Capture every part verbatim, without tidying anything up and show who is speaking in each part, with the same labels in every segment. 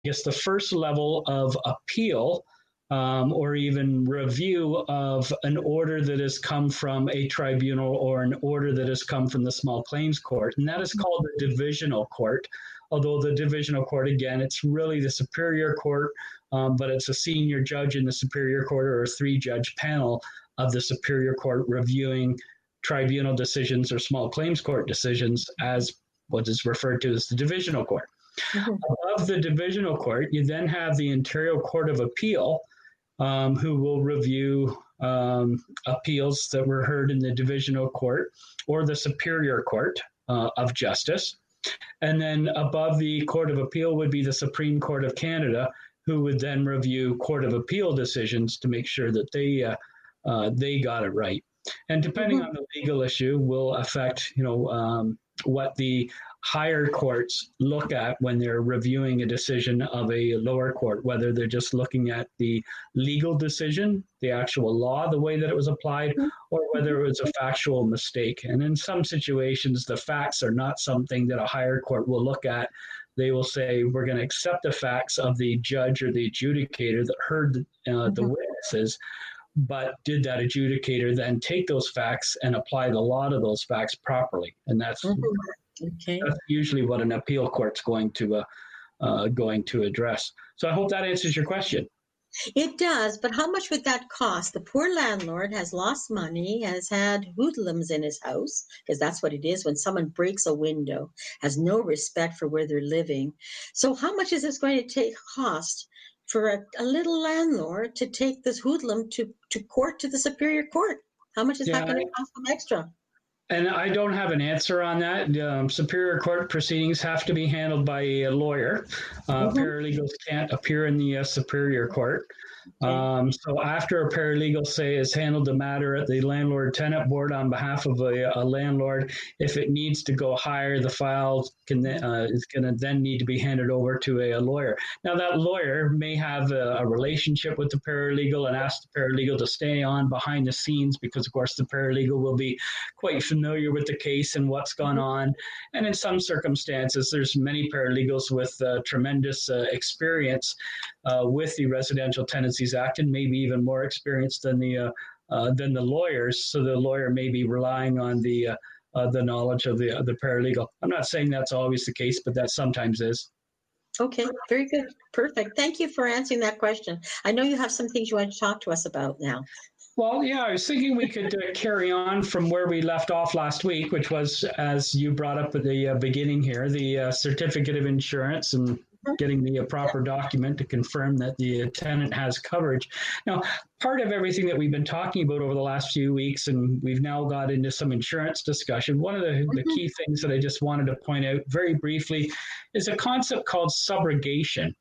Speaker 1: guess, the first level of appeal um, or even review of an order that has come from a tribunal or an order that has come from the small claims court. And that is called the divisional court. Although the divisional court, again, it's really the superior court, um, but it's a senior judge in the superior court or a three-judge panel of the superior court reviewing tribunal decisions or small claims court decisions as what is referred to as the divisional court. Mm-hmm. Above the divisional court, you then have the Ontario Court of Appeal, um, who will review um, appeals that were heard in the divisional court or the superior court uh, of justice. And then above the Court of Appeal would be the Supreme Court of Canada, who would then review Court of Appeal decisions to make sure that they uh, uh, they got it right. And depending mm-hmm. on the legal issue, will affect, you know, um, what the higher courts look at when they're reviewing a decision of a lower court, whether they're just looking at the legal decision, the actual law, the way that it was applied, or whether it was a factual mistake. And in some situations, the facts are not something that a higher court will look at. They will say, we're going to accept the facts of the judge or the adjudicator that heard uh, mm-hmm. the witnesses, but did that adjudicator then take those facts and apply the law to those facts properly? And that's mm-hmm. Okay. That's usually what an appeal court's going to uh, uh, going to address. So I hope that answers your question.
Speaker 2: It does, but how much would that cost? The poor landlord has lost money, has had hoodlums in his house, because that's what it is when someone breaks a window, has no respect for where they're living. So how much is this going to take cost for a, a little landlord to take this hoodlum to, to court, to the Superior Court? How much is yeah, that going to cost them extra?
Speaker 1: And I don't have an answer on that. Um, Superior Court proceedings have to be handled by a lawyer. Uh, mm-hmm. Paralegals can't appear in the uh, Superior Court. Okay. Um, so after a paralegal, say, has handled the matter at the landlord-tenant board on behalf of a, a landlord, if it needs to go higher, the file can uh, is going to then need to be handed over to a, a lawyer. Now, that lawyer may have a, a relationship with the paralegal and ask the paralegal to stay on behind the scenes because, of course, the paralegal will be quite familiar with the case and what's gone on. And in some circumstances, there's many paralegals with uh, tremendous uh, experience uh, with the Residential Tenancies Act, and maybe even more experience than the uh, uh, than the lawyers. So the lawyer may be relying on the uh, uh, the knowledge of the uh, the paralegal. I'm not saying that's always the case, but that sometimes is.
Speaker 2: Okay, very good, perfect. Thank you for answering that question. I know you have some things you want to talk to us about now.
Speaker 1: Well, yeah, I was thinking we could uh, carry on from where we left off last week, which was, as you brought up at the uh, beginning here, the uh, certificate of insurance and getting the uh, proper document to confirm that the tenant has coverage. Now, part of everything that we've been talking about over the last few weeks, and we've now got into some insurance discussion, one of the, the key things that I just wanted to point out very briefly is a concept called subrogation.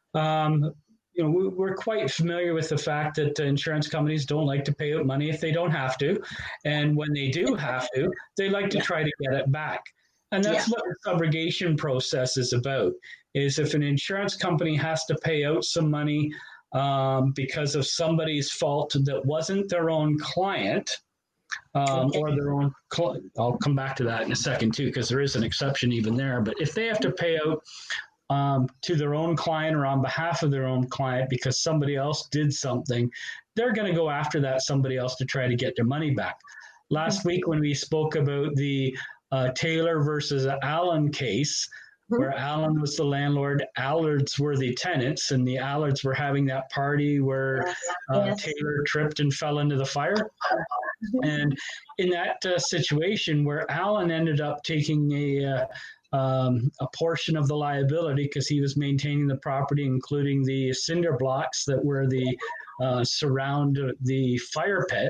Speaker 1: Um, You know, we're quite familiar with the fact that insurance companies don't like to pay out money if they don't have to. And when they do have to, they like to try to get it back. And that's yeah. what the subrogation process is about, is if an insurance company has to pay out some money um, because of somebody's fault that wasn't their own client, um, okay. or their own, cl- I'll come back to that in a second too, because there is an exception even there. But if they have to pay out Um, to their own client or on behalf of their own client because somebody else did something, they're going to go after that somebody else to try to get their money back. Last mm-hmm. week when we spoke about the uh, Taylor versus Allen case, mm-hmm. where Allen was the landlord, Allards were the tenants, and the Allards were having that party where uh, yes. Taylor tripped and fell into the fire. Mm-hmm. And in that uh, situation where Allen ended up taking a uh, Um, a portion of the liability because he was maintaining the property, including the cinder blocks that were the uh, surround the fire pit.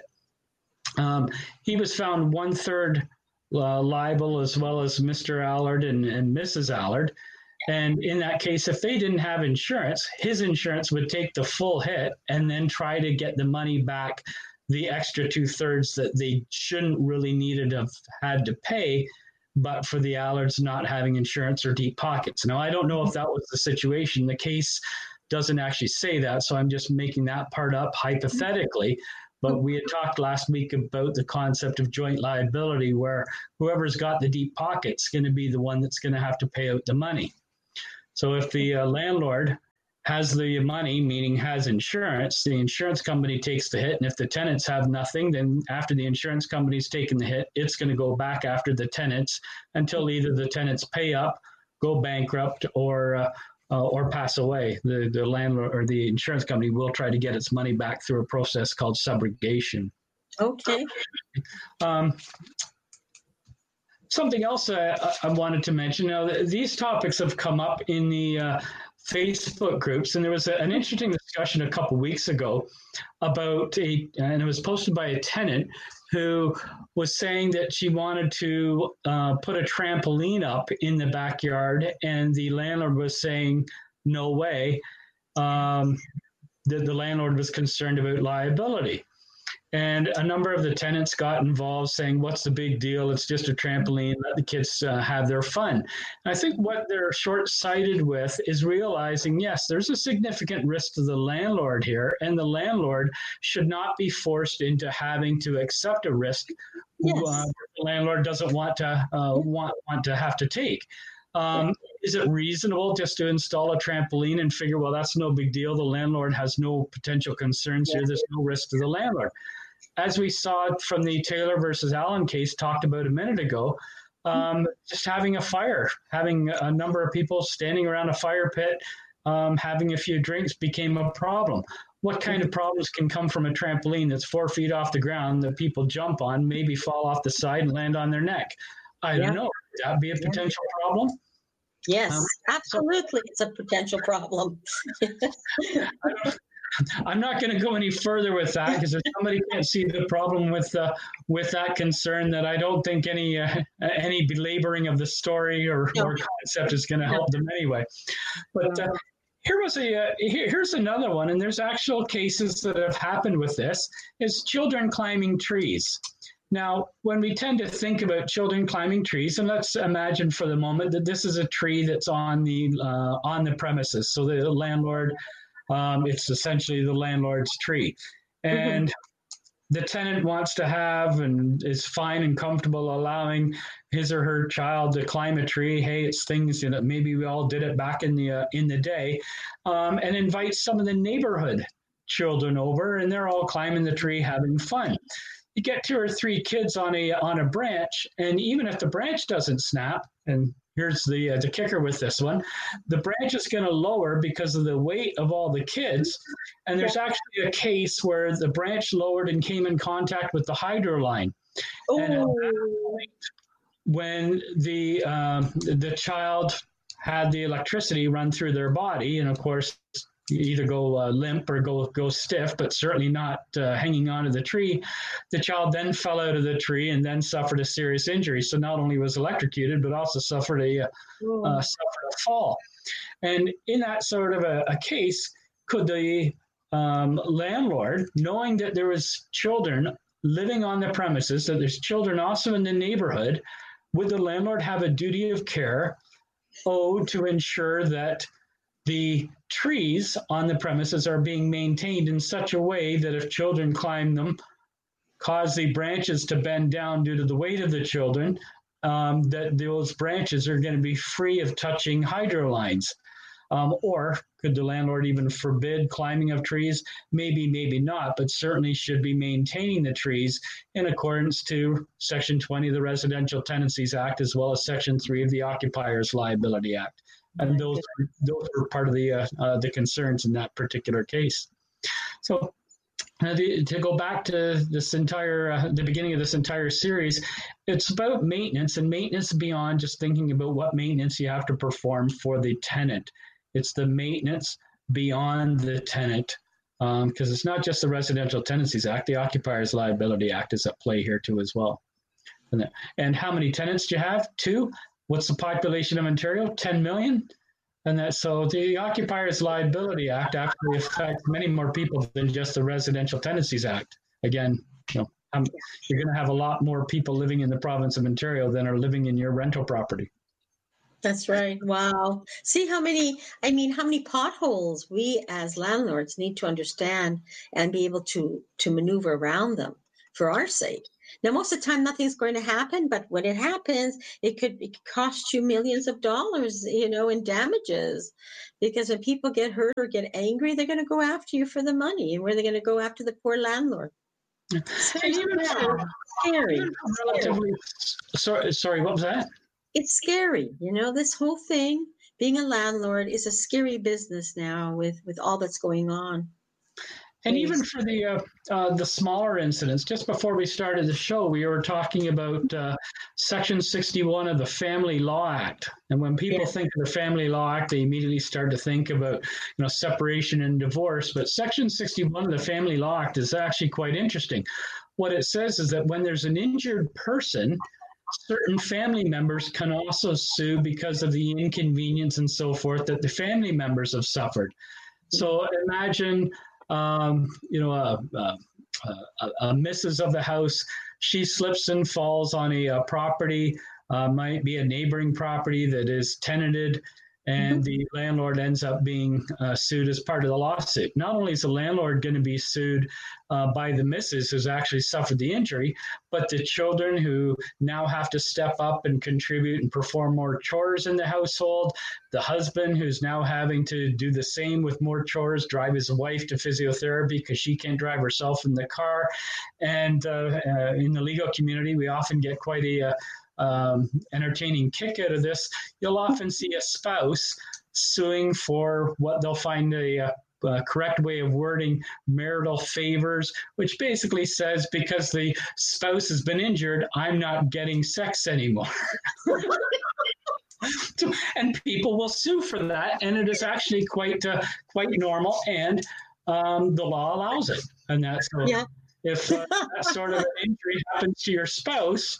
Speaker 1: Um, he was found one third uh, liable, as well as Mister Allard and, and Missus Allard. And in that case, if they didn't have insurance, his insurance would take the full hit and then try to get the money back, the extra two thirds that they shouldn't really needed to have had to pay, but for the Allards not having insurance or deep pockets. Now, I don't know if that was the situation. The case doesn't actually say that, so I'm just making that part up hypothetically. But we had talked last week about the concept of joint liability, where whoever's got the deep pocket's going to be the one that's going to have to pay out the money. So if the uh, landlord has the money, meaning has insurance, the insurance company takes the hit. And if the tenants have nothing, then after the insurance company's taken the hit, it's going to go back after the tenants until either the tenants pay up, go bankrupt, or uh, uh, or pass away. The, the landlord or the insurance company will try to get its money back through a process called subrogation.
Speaker 2: Okay.
Speaker 1: Um, something else uh, I wanted to mention, now these topics have come up in the uh, Facebook groups, and there was a, an interesting discussion a couple weeks ago about a, and it was posted by a tenant who was saying that she wanted to uh, put a trampoline up in the backyard, and the landlord was saying, no way. Um, the, the landlord was concerned about liability. And a number of the tenants got involved saying, what's the big deal? It's just a trampoline. Let the kids uh, have their fun. And I think what they're short-sighted with is realizing, yes, there's a significant risk to the landlord here, and the landlord should not be forced into having to accept a risk
Speaker 2: Yes.
Speaker 1: uh, the landlord doesn't want to uh, want, want to have to take. Um, is it reasonable just to install a trampoline and figure, well, that's no big deal. The landlord has no potential concerns here. There's no risk to the landlord. As we saw from the Taylor versus Allen case talked about a minute ago, um, just having a fire, having a number of people standing around a fire pit, um, having a few drinks became a problem. What kind of problems can come from a trampoline that's four feet off the ground that people jump on, maybe fall off the side and land on their neck? I
Speaker 2: Yeah.
Speaker 1: don't know. Would that be a potential problem?
Speaker 2: Yes,
Speaker 1: Um,
Speaker 2: absolutely. It's a potential problem.
Speaker 1: I'm not going to go any further with that, because if somebody can't see the problem with uh, with that concern, that I don't think any uh, any belaboring of the story or,
Speaker 2: No.
Speaker 1: or concept is going to help them anyway. But uh,
Speaker 2: No.
Speaker 1: here was a uh, here, here's another one, and there's actual cases that have happened with this, is children climbing trees. Now, when we tend to think about children climbing trees, and let's imagine for the moment that this is a tree that's on the uh, on the premises, so the landlord. Um, it's essentially the landlord's tree. And mm-hmm. the tenant wants to have and is fine and comfortable allowing his or her child to climb a tree. Hey, it's things, you know, maybe we all did it back in the uh, in the day, um, and invite some of the neighborhood children over, and they're all climbing the tree having fun. You get two or three kids on a on a branch, and even if the branch doesn't snap, and here's the uh, the kicker with this one, the branch is going to lower because of the weight of all the kids. And there's yeah. actually a case where the branch lowered and came in contact with the hydro line.
Speaker 2: Oh.
Speaker 1: And at that point, when the um, the child had the electricity run through their body, and of course, you either go uh, limp or go go stiff, but certainly not uh, hanging onto the tree. The child then fell out of the tree and then suffered a serious injury. So not only was electrocuted, but also suffered a uh, suffered a fall. And in that sort of a, a case, could the um, landlord, knowing that there was children living on the premises, that there's children also in the neighborhood, would the landlord have a duty of care owed to ensure that the trees on the premises are being maintained in such a way that if children climb them, cause the branches to bend down due to the weight of the children, um, that those branches are going to be free of touching hydro lines? Um, or could the landlord even forbid climbing of trees? Maybe, maybe not, but certainly should be maintaining the trees in accordance to Section twenty of the Residential Tenancies Act, as well as Section three of the Occupiers Liability Act. And those those were part of the uh, uh, the concerns in that particular case. So uh, the, to go back to this entire uh, the beginning of this entire series, it's about maintenance, and maintenance beyond just thinking about what maintenance you have to perform for the tenant. It's the maintenance beyond the tenant, because um, it's not just the Residential Tenancies Act. The Occupiers Liability Act is at play here too as well. And, the, and how many tenants do you have? Two. What's the population of Ontario? ten million. And that, so the Occupiers Liability Act actually affects many more people than just the Residential Tenancies Act. Again, you know, um, you're going to have a lot more people living in the province of Ontario than are living in your rental property.
Speaker 2: That's right. Wow. See how many, I mean, how many potholes we as landlords need to understand and be able to, to maneuver around them for our sake. Now, most of the time, nothing's going to happen, but when it happens, it could, it could cost you millions of dollars, you know, in damages. Because when people get hurt or get angry, they're going to go after you for the money. And where they're going to go after the poor landlord. It's very
Speaker 1: even
Speaker 2: sad,
Speaker 1: for,
Speaker 2: scary.
Speaker 1: even for relatively, sorry, sorry, what was that?
Speaker 2: It's scary. You know, this whole thing, being a landlord is a scary business now with, with all that's going on.
Speaker 1: And even for the uh, uh, the smaller incidents, just before we started the show, we were talking about uh, Section sixty-one of the Family Law Act. And when people yeah. think of the Family Law Act, they immediately start to think about, you know, separation and divorce. But Section sixty-one of the Family Law Act is actually quite interesting. What it says is that when there's an injured person, certain family members can also sue because of the inconvenience and so forth that the family members have suffered. So imagine... Um, you know, a, a, a, a missus of the house, she slips and falls on a, a property, uh, might be a neighboring property that is tenanted, and mm-hmm. the landlord ends up being uh, sued as part of the lawsuit. Not only is the landlord going to be sued uh, by the missus who's actually suffered the injury, but the children who now have to step up and contribute and perform more chores in the household, the husband who's now having to do the same with more chores, drive his wife to physiotherapy because she can't drive herself in the car. And uh, uh, in the legal community, we often get quite a uh, Um, entertaining kick out of this. You'll often see a spouse suing for what they'll find a, a, a correct way of wording marital favors, which basically says because the spouse has been injured, I'm not getting sex anymore. And people will sue for that, and it is actually quite uh, quite normal, and um, the law allows it. And that's so yeah. if uh, that sort of an injury happens to your spouse,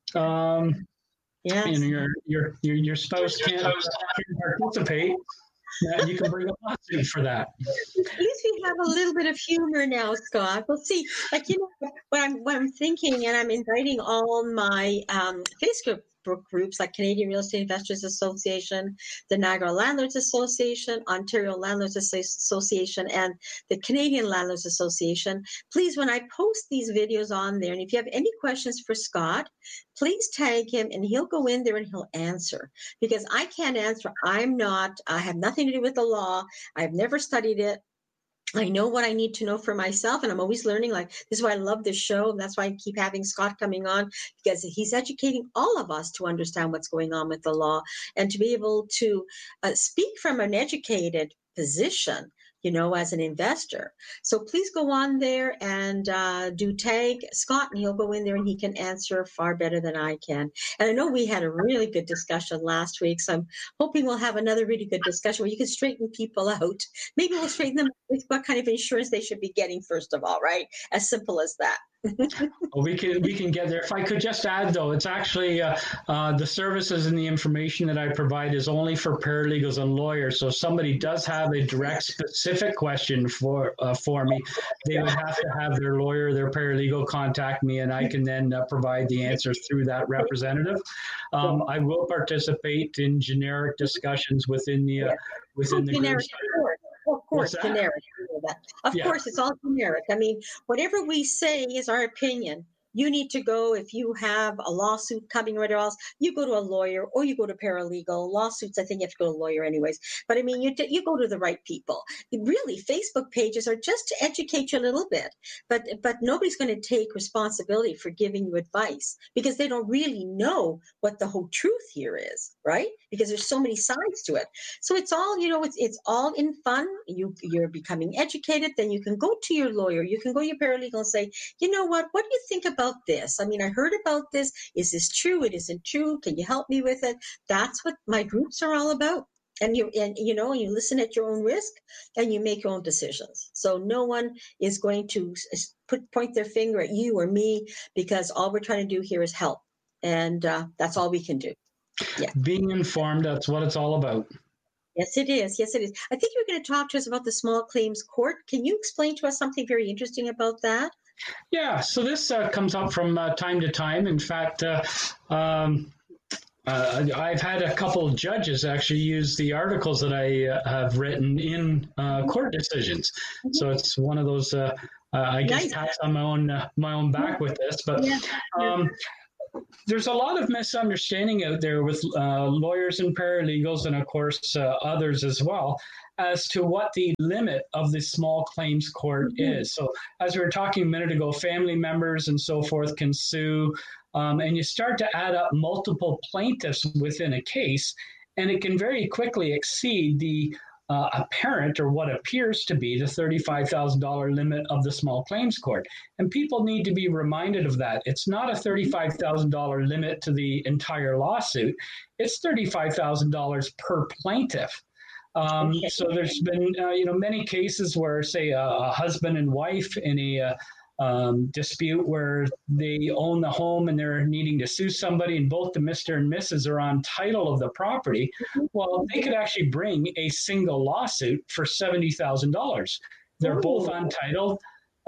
Speaker 1: Um,
Speaker 2: yes.
Speaker 1: you know, your your your your spouse can't, can't participate. Uh, you can bring a lawsuit for that.
Speaker 2: At least we have a little bit of humor now, Scott. We'll see. Like you know, what I'm what I'm thinking, and I'm inviting all my um, Facebook groups like Canadian Real Estate Investors Association, the Niagara Landlords Association, Ontario Landlords Association, and the Canadian Landlords Association. Please, when I post these videos on there, and if you have any questions for Scott, please tag him and he'll go in there and he'll answer, because I can't answer. I'm not, I have nothing to do with the law. I've never studied it. I know what I need to know for myself, and I'm always learning. Like, this is why I love this show. And that's why I keep having Scott coming on, because he's educating all of us to understand what's going on with the law and to be able to uh, speak from an educated position, you know, as an investor. So please go on there and uh, do tag Scott, and he'll go in there and he can answer far better than I can. And I know we had a really good discussion last week, so I'm hoping we'll have another really good discussion where you can straighten people out. Maybe we'll straighten them with what kind of insurance they should be getting, first of all, right? As simple as that.
Speaker 1: Well, we can we can get there. If I could just add, though, it's actually uh, uh, the services and the information that I provide is only for paralegals and lawyers. So if somebody does have a direct, specific question for uh, for me, they would have to have their lawyer, their paralegal contact me, and I can then uh, provide the answers through that representative. Um, I will participate in generic discussions within the uh, within the group.
Speaker 2: Of course, generic. Of yeah. course, it's all generic. I mean, whatever we say is our opinion. You need to go, if you have a lawsuit coming or whatever else, you go to a lawyer or you go to paralegal. Lawsuits, I think you have to go to a lawyer anyways. But I mean, you you go to the right people. Really, Facebook pages are just to educate you a little bit. But but nobody's going to take responsibility for giving you advice, because they don't really know what the whole truth here is, right? Because there's so many sides to it. So it's all, you know, it's it's all in fun. You, you're becoming educated. Then you can go to your lawyer. You can go to your paralegal and say, you know what, what do you think about this? I mean, I heard about this. Is this true? It isn't true. Can you help me with it? That's what my groups are all about. And you and you know, you listen at your own risk and you make your own decisions. So no one is going to put point their finger at you or me, because all we're trying to do here is help. And uh, that's all we can do. Yeah.
Speaker 1: Being informed, that's what it's all about.
Speaker 2: Yes, it is. Yes, it is. I think you're going to talk to us about the small claims court. Can you explain to us something very interesting about that?
Speaker 1: Yeah, so this uh, comes up from uh, time to time. In fact, uh, um, uh, I've had a couple of judges actually use the articles that I uh, have written in uh, court decisions. Mm-hmm. So it's one of those, uh, uh, I guess, nice. Pats on my own uh, my own back with this. But yeah. um, there's a lot of misunderstanding out there with uh, lawyers and paralegals, and of course uh, others as well, as to what the limit of the small claims court mm-hmm. is. So as we were talking a minute ago, family members and so forth can sue, um, and you start to add up multiple plaintiffs within a case, and it can very quickly exceed the uh, apparent or what appears to be the thirty-five thousand dollars limit of the small claims court. And people need to be reminded of that. It's not a thirty-five thousand dollars limit to the entire lawsuit. It's thirty-five thousand dollars per plaintiff. Um, so there's been, uh, you know, many cases where, say, a, a husband and wife in a uh, um, dispute where they own the home and they're needing to sue somebody, and both the Mister and Missus are on title of the property. Well, they could actually bring a single lawsuit for seventy thousand dollars. They're Ooh. both on title.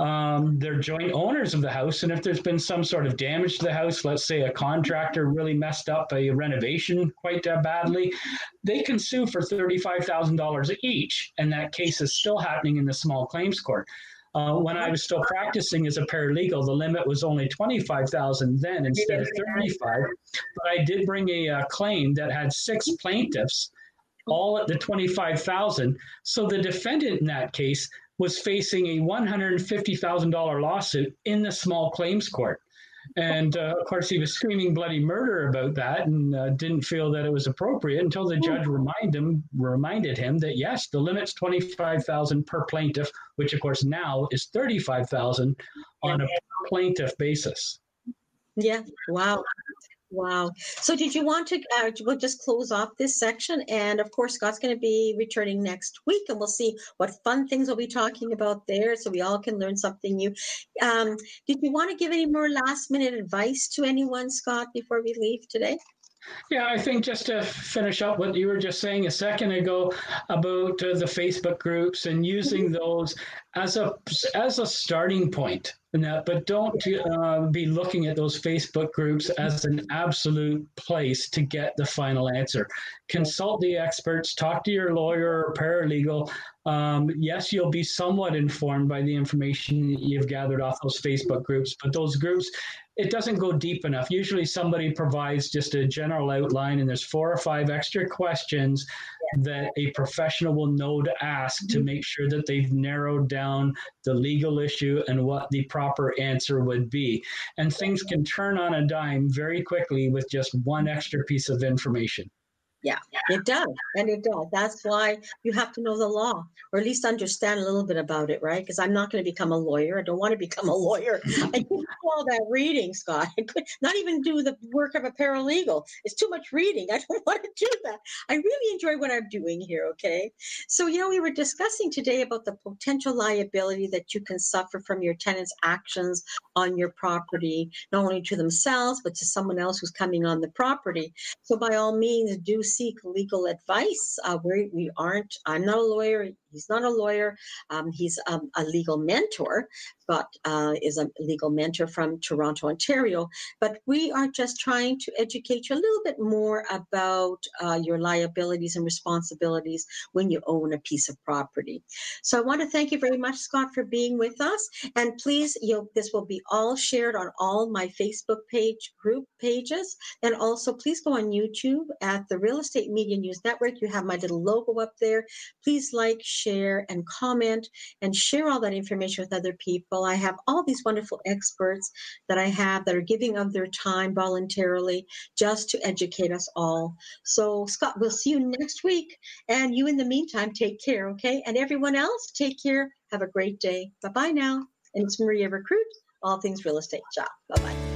Speaker 1: Um, they're joint owners of the house, and if there's been some sort of damage to the house, let's say a contractor really messed up a renovation quite uh, badly, they can sue for thirty-five thousand dollars each, and that case is still happening in the small claims court. Uh, when I was still practicing as a paralegal, the limit was only twenty-five thousand dollars then instead of thirty-five thousand dollars, but I did bring a uh, claim that had six plaintiffs, all at the twenty-five thousand dollars. So the defendant in that case was facing a one hundred fifty thousand dollars lawsuit in the small claims court. And uh, of course, he was screaming bloody murder about that, and uh, didn't feel that it was appropriate until the judge remind him, reminded him that, yes, the limit's twenty-five thousand dollars per plaintiff, which of course now is thirty-five thousand dollars on a per plaintiff basis.
Speaker 2: Yeah, wow. Wow. So did you want to uh, we'll just close off this section? And of course, Scott's going to be returning next week, and we'll see what fun things we'll be talking about there, so we all can learn something new. Um, did you want to give any more last minute advice to anyone, Scott, before we leave today?
Speaker 1: Yeah, I think just to finish up what you were just saying a second ago about uh, the Facebook groups and using mm-hmm. those as a as a starting point, and that, but don't uh, be looking at those Facebook groups as an absolute place to get the final answer. Consult the experts, talk to your lawyer or paralegal. Um, yes, you'll be somewhat informed by the information you've gathered off those Facebook groups, but those groups, it doesn't go deep enough. Usually somebody provides just a general outline, and there's four or five extra questions that a professional will know to ask to make sure that they've narrowed down the legal issue and what the proper answer would be. And things can turn on a dime very quickly with just one extra piece of information.
Speaker 2: Yeah, it does. And it does. That's why you have to know the law, or at least understand a little bit about it, right? Because I'm not going to become a lawyer. I don't want to become a lawyer. I couldn't do all that reading, Scott. I could not even do the work of a paralegal. It's too much reading. I don't want to do that. I really enjoy what I'm doing here, okay? So, you know, we were discussing today about the potential liability that you can suffer from your tenants' actions on your property, not only to themselves, but to someone else who's coming on the property. So by all means, do seek legal advice. Uh, we, we aren't, I'm not a lawyer. He's not a lawyer. Um, he's um, a legal mentor, but uh, is a legal mentor from Toronto, Ontario. But we are just trying to educate you a little bit more about uh, your liabilities and responsibilities when you own a piece of property. So I want to thank you very much, Scott, for being with us. And please, you know, this will be all shared on all my Facebook page group pages. And also, please go on YouTube at the Real Estate Media News Network. You have my little logo up there. Please like, share, and comment, and share all that information with other people. I have all these wonderful experts that I have that are giving of their time voluntarily just to educate us all. So, Scott, we'll see you next week. And you, in the meantime, take care, okay? And everyone else, take care. Have a great day. Bye-bye now. And it's Maria Recruit, All Things Real Estate Job. Bye-bye.